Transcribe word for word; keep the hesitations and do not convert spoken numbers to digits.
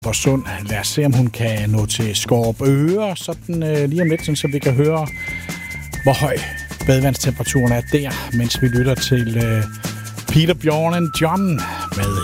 Sund. Lad os se, om hun kan nå til Skorpøre, sådan øh, lige om lidt, sådan, så vi kan høre, hvor høj badevandstemperaturen er der, mens vi lytter til øh, Peter, Bjørn og John med